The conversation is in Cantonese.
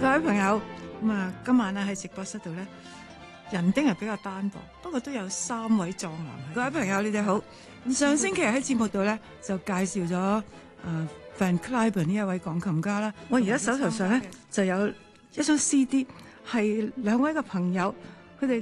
各位朋友，今晚咧喺直播室度咧，人丁係比較單薄，不過都有3位壯男。各位朋友，你哋好。上星期喺節目度咧就介紹咗Van Cliburn 呢一位鋼琴家啦。我而家手頭上咧就有一張 CD， 係2位嘅朋友